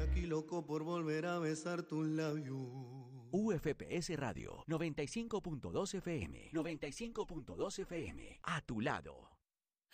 aquí loco por volver a besar tus labios. UFPS Radio 95.2 FM. 95.2 FM. A tu lado.